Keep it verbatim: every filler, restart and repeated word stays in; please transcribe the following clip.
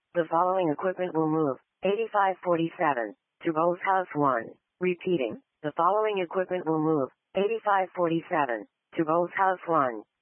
The following equipment will move. eighty-five forty-seven. To Bose House one. Repeating. The following equipment will move. eighty-five forty-seven. To Bose House one.